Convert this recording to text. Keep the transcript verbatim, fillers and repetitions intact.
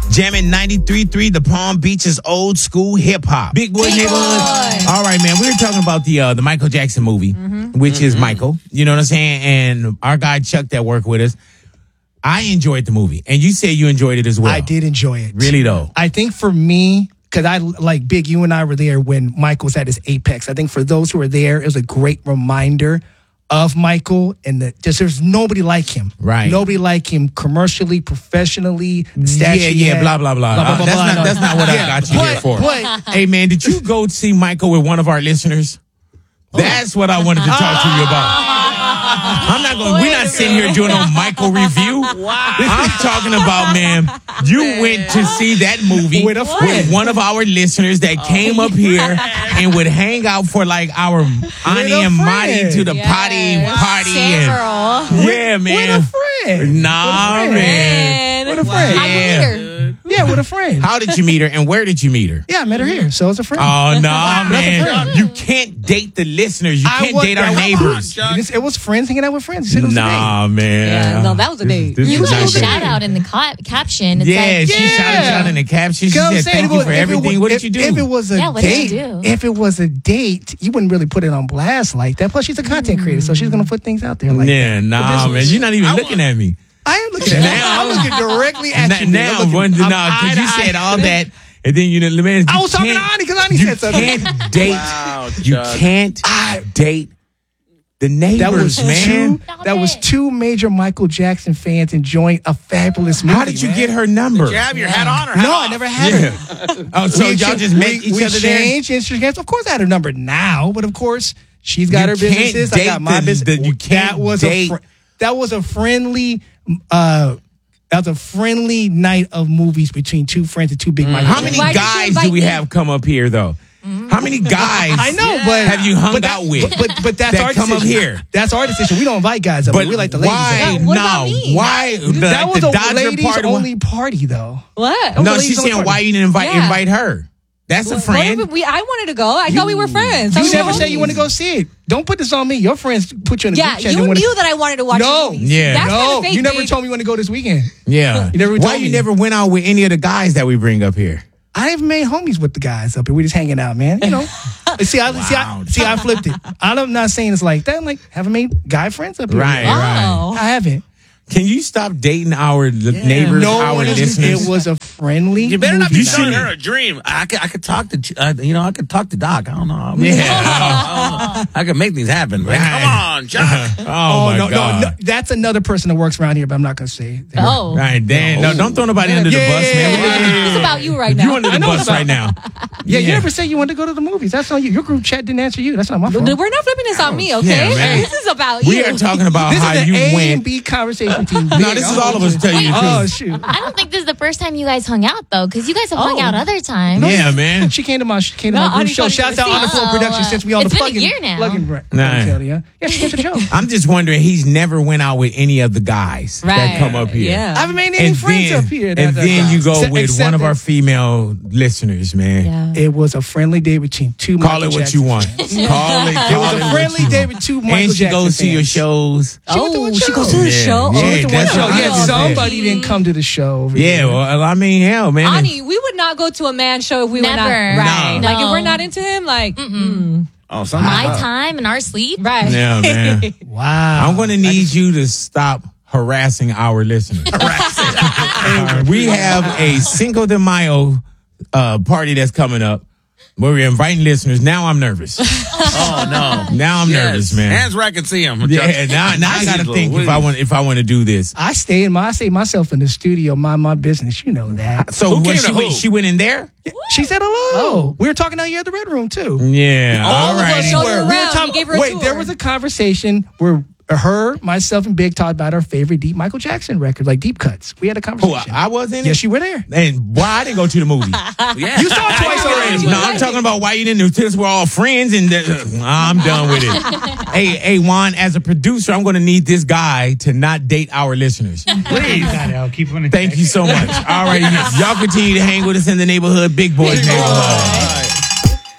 Jamming ninety-three point three, the Palm Beaches old school hip hop. Big Boy Big Neighborhood. Boy. All right, man. We were talking about the uh, the Michael Jackson movie, mm-hmm. which mm-hmm. is Michael. You know what I'm saying? And our guy Chuck that worked with us. I enjoyed the movie, and you said you enjoyed it as well. I did enjoy it. Really though? I think for me, because I like Big, you and I were there when Michael was at his apex. I think for those who were there, it was a great reminder of Michael, and the, just there's nobody like him. Right. Nobody like him commercially, professionally. Yeah, yeah, blah, blah, blah. blah, blah, blah that's, blah, not, no. that's not what yeah, I got you but, here for. But, hey, man, did you go see Michael with one of our listeners? That's what I wanted to talk to you about. I'm not going. We're not sitting here doing no Michael review. Wow. I'm talking about, man. You man. went to see that movie with, a with one of our listeners that oh. came up here and would hang out for like our Ani and Marty to the yes. potty wow. party. And, yeah, man. With a friend. Nah, with a friend. man. With a friend. Yeah. Yeah, with a friend. How did you meet her, and where did you meet her? Yeah, I met her here, so it's a friend. Oh, no, nah, man. You can't date the listeners. You can't was, date our neighbors. Was, it was friends hanging out with friends. It was nah, man. Yeah, no, that was a date. This, this you put a shout out in the ca- caption. It's yeah, like, she yeah. shouted out in the caption. She said, thank you for everything. Was, what did if, you do? If it was a yeah, what date, did you do? if it was a date, you wouldn't really put it on blast like that. Plus, she's a content mm. creator, so she's going to put things out there like yeah, that. Yeah, nah, man. You're not even I looking want, at me. I am looking at now. I'm looking directly at now, you. Now, because you said all that, and then you know, man. I was talking to Ani because Ani said something. You can't date. Wow, you can't I, date the neighbors, that was man. Two, that was two major Michael Jackson fans enjoying a fabulous movie. How did you man? get her number? Did you have your hat on or hat No, off? I never had yeah. it. Oh, so we y'all just met we, each we other changed Instagrams. Of course, I had her number now, but of course, she's got you her businesses. I got my the, business. The, you can't that was date. a fr- that was a friendly. Uh, That was a friendly night of movies between two friends and two big. Mm. How many Why guys do we me? have come up here though? Mm-hmm. How many guys? I know, yeah. but have you hung but out that, with? But but, but that's that our come decision. up here. That's our decision. We don't invite guys up. But we like the ladies. Why? What no. about me? Why? The, that was the a Dodger ladies party only party though. What? No, she's saying why you didn't invite yeah. invite her. That's well, a friend. Well, we, I wanted to go. I you, thought we were friends. You we never said you want to go see it. Don't put this on me. Your friends put you in the yeah, group chat. you wanna... knew that I wanted to watch no, the movie. Yeah. That's no, fake, you never babe. told me you want to go this weekend. Yeah. You never told Why me. you never went out with any of the guys that we bring up here? I haven't made homies with the guys up here. We just hanging out, man. You know. see, I wow. see, I see, I flipped it. I'm not saying it's like that. I'm like, haven't made guy friends up here. Right, oh. right. I haven't. Can you stop dating our yeah. neighbors, no, our listeners? It was a friendly. You better not be you telling her a dream. I could, I could talk to, uh, you know, I could talk to Doc. I don't know. I mean, yeah, I, I could make things happen. Like, right. Come on, John. oh, oh my no, God. no, no, that's another person that works around here, but I'm not gonna say. Oh, right, Dan. No, don't throw nobody under yeah, the bus, man. Yeah. It's about you right now. You under the bus right now. Yeah, you never said you wanted to go to the movies. That's on you. Your group chat didn't answer you. That's not my fault. We're not flipping this on me, okay? Yeah, this is about we you. We are talking about this how is you A went. and B conversation team. No, this is all of us tell you the truth. Oh shoot! I don't think this is the first time you guys hung out though, because you guys have hung Oh. out other times. Yeah, man. She came to my she came to No, my group Ani show. thought Shouts you out were on the seeing- Floor Production since we on It's the been a plugin. year now. Plugin, Nah. tell you. Yeah, she came to the show. I'm just wondering, he's never went out with any of the guys Right. that come up here. Yeah. I haven't made any And friends then, up here. and then you go Except- with except one of that our female listeners, man. Yeah. It was a friendly day between two. Call Michael it what Jackson you want. fans. Call it. It Call was it a what friendly you day want. with two Michael And she Jackson goes to your fans. shows. She went to Oh, one she show. goes to the Yeah. show. Yeah, Oh, She went to one that's show. what I Yeah, was saying. somebody didn't come to the show. over Yeah, here. well, I mean, hell, man. Ani, we would not go to a man show if we Never. were not right. No. Like if No. we're not into him, like mm. Oh, something. My time and our sleep. right. Yeah, man. Wow. I'm going to need you to stop harassing our listeners. Uh, we have a Cinco de Mayo uh, party that's coming up where we're inviting listeners. Now I'm nervous. Oh no! Now I'm Yes. nervous, man. Hands where I can see him. Yeah, now, now I got to think if I want if I want to do this. I stay in my I stay myself in the studio, mind my business. You know that. So Who when came she to went, who? she went in there. She said hello. We were talking out here at the Red Room too. Yeah, all of us right. showed Where her we were around. talking- We gave her a wait, tour. there was a conversation where her, myself, and Big talked about our favorite deep Michael Jackson records, like deep cuts. We had a Who, conversation. I was in it. Yes, you were there. And why I didn't go to the movie? Yeah. You saw it twice already. No, I'm talking about why you didn't. Since we're all friends, and uh, I'm done with it. hey, hey, Juan, as a producer, I'm going to need this guy to not date our listeners. Please. I'll keep on Thank you so much. All right, y'all continue to hang with us in the neighborhood, Big Boys Neighborhood.